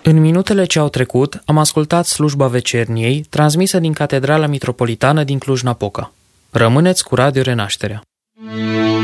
În minutele ce au trecut, am ascultat slujba vecerniei, transmisă din Catedrala Mitropolitană din Cluj-Napoca. Rămâneți cu Radio Renașterea.